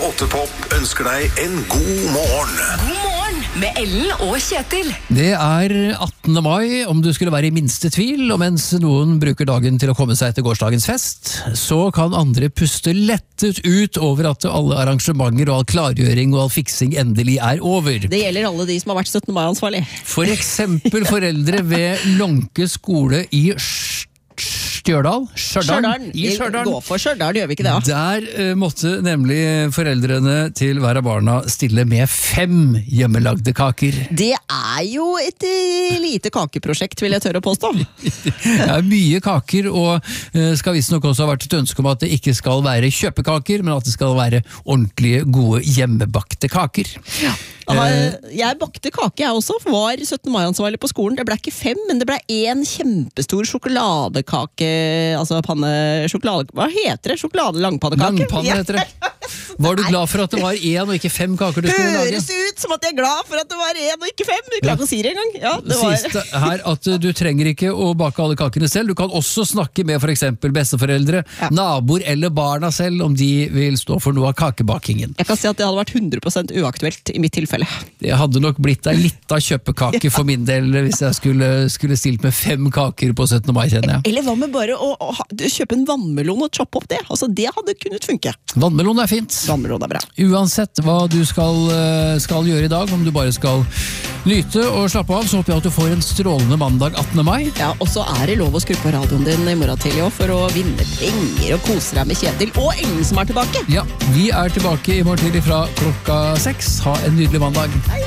8 Pop ønsker deg en god morgen. God morgen med Ellen og Kjetil. Det er 18. mai, om du skulle være i minste tvil, og mens noen bruker dagen til å komme seg til gårsdagens fest, så kan andre puste lettet ut over at alle arrangementer og all klargjøring og all fiksing endelig er over. Det gjelder alle de som har vært 17. mai-ansvarlig. For eksempel foreldre ved Lonke skole i Stjørdal? Stjørdal? Gå for Stjørdal, gjør vi ikke det? Der måtte nemlig foreldrene til hver av barna stille med 5 hjemmelagde kaker. Det er jo et lite kakeprosjekt, vil jeg tørre å påstå. Det er mye kaker, og skal visst nok også ha vært et ønske om at det ikke skal være kjøpekaker, men at det skal være ordentlige, gode hjemmebakte kaker. Ja. Jeg bakte kake, jeg også, var 17. mai-ansvarlig på skolen. Det ble ikke 5, men det ble en kjempestor sjokoladekake, altså sjokolade, hva heter det? Sjokolade-langpannekake? Langpanne heter det. Var du glad for at det var 1 og ikke 5 kaker du skulle lage? Høres ut som at jeg er glad for at det var 1 og ikke 5. Du klarer ikke å si det engang. Ja, det var... Siste her at du trenger ikke å bake alle kakene selv. Du kan også snakke med for eksempel besteforeldre, naboer eller barna selv, om de vil stå for noe av kakebakingen. Jeg kan si at det hadde vært 100% uaktuelt i mitt tilfelle. Det hadde nok blitt en litt av kjøpekake for min del hvis jeg skulle stilt med 5 kaker på 17. mai, kjenner jeg. Eller hva med bare å kjøpe en vannmelon og choppe opp det? Altså, det hadde kunnet funke. Vannmelon er fint. Vannmelon er bra. Uansett hva du skal gjøre i dag, om du bare skal nyte og slappe av, så håper jeg at du får en strålende mandag 18. mai. Ja, og så er det lov å skru på radioen din i morgen tidlig også, for å vinne penger og kose deg med Kjetil og Ellen som er tilbake. Ja, vi er tilbake i morgen tidlig fra klokka 6. Ha en nydelig mandag.